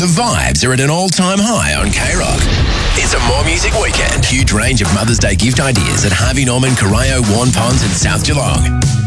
The vibes are at an all-time high on K-Rock. It's a More Music weekend. Huge range of Mother's Day gift ideas at Harvey Norman, Corio, Warren Ponds and South Geelong.